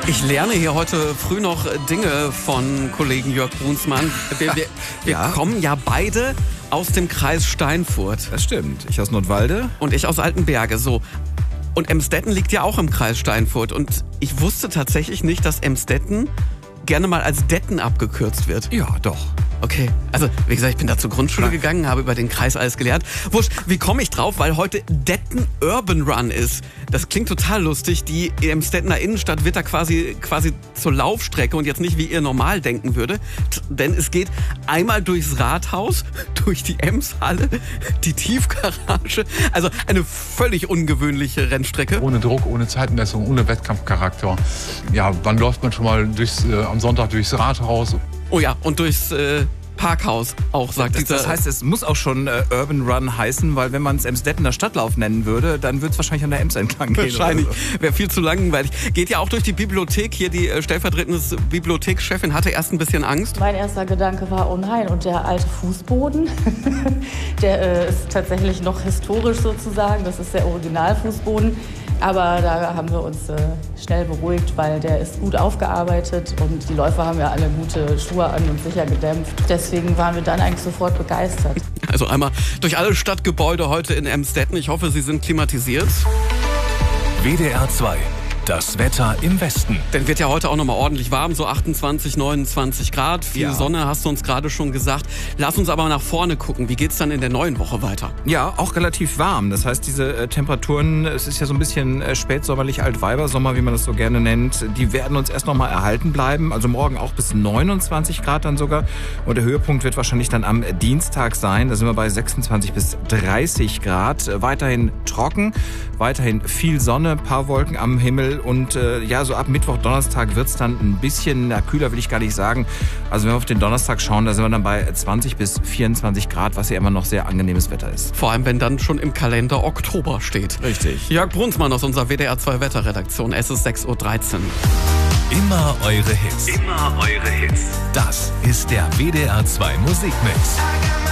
Ich lerne hier heute früh noch Dinge von Kollegen Jörg Brunsmann. Wir kommen ja beide aus dem Kreis Steinfurt. Das stimmt. Ich aus Nordwalde. Und ich aus Altenberge. So. Und Emstetten liegt ja auch im Kreis Steinfurt. Und ich wusste tatsächlich nicht, dass Emstetten gerne mal als Detten abgekürzt wird. Ja, doch. Okay, also wie gesagt, ich bin da zur Grundschule gegangen, habe über den Kreis alles gelernt. Wurscht, wie komme ich drauf? Weil heute Detten Urban Run ist. Das klingt total lustig. Die Emstettener Innenstadt wird da quasi zur Laufstrecke und jetzt nicht, wie ihr normal denken würde. Denn es geht einmal durchs Rathaus, durch die Emshalle, die Tiefgarage. Also eine völlig ungewöhnliche Rennstrecke. Ohne Druck, ohne Zeitmessung, ohne Wettkampfcharakter. Ja, wann läuft man schon mal am Sonntag durchs Rathaus? Oh ja, und durchs Parkhaus auch, sagt dieser. Das heißt, es muss auch schon Urban Run heißen, weil wenn man es Emstettener Stadtlauf nennen würde, dann würde es wahrscheinlich an der Ems entlang gehen. Wahrscheinlich. Wäre viel zu langweilig. Geht ja auch durch die Bibliothek. Hier die stellvertretende Bibliothekschefin hatte erst ein bisschen Angst. Mein erster Gedanke war, oh nein, und der alte Fußboden, der ist tatsächlich noch historisch sozusagen. Das ist der Originalfußboden. Aber da haben wir uns schnell beruhigt, weil der ist gut aufgearbeitet und die Läufer haben ja alle gute Schuhe an und sicher gedämpft. Deswegen waren wir dann eigentlich sofort begeistert. Also einmal durch alle Stadtgebäude heute in Emstetten. Ich hoffe, Sie sind klimatisiert. WDR 2. Das Wetter im Westen. Denn wird ja heute auch nochmal ordentlich warm, so 28, 29 Grad. Viel Sonne, hast du uns gerade schon gesagt. Lass uns aber nach vorne gucken. Wie geht's dann in der neuen Woche weiter? Ja, auch relativ warm. Das heißt, diese Temperaturen, es ist ja so ein bisschen spätsommerlich Altweibersommer, wie man das so gerne nennt, die werden uns erst nochmal erhalten bleiben. Also morgen auch bis 29 Grad dann sogar. Und der Höhepunkt wird wahrscheinlich dann am Dienstag sein. Da sind wir bei 26 bis 30 Grad. Weiterhin trocken, weiterhin viel Sonne, paar Wolken am Himmel. Und so ab Mittwoch, Donnerstag wird's dann ein bisschen, kühler will ich gar nicht sagen. Also wenn wir auf den Donnerstag schauen, da sind wir dann bei 20 bis 24 Grad, was ja immer noch sehr angenehmes Wetter ist. Vor allem, wenn dann schon im Kalender Oktober steht. Richtig. Jörg Brunsmann aus unserer WDR 2 Wetterredaktion. Es ist 6:13 Uhr. Immer eure Hits. Immer eure Hits. Das ist der WDR 2 Musikmix.